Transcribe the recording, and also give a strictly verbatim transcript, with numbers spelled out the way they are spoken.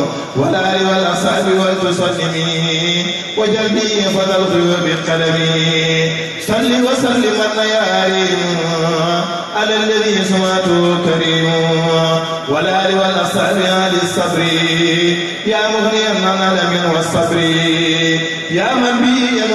والآل والأصحاب والتسلمين وجلبي فضل الغيوب قلمي صل وسلم يا ريم على الذي سمعته كريم والآل والأصحاب على الصبر يا مغنيا عن الألم والصبر يا من بي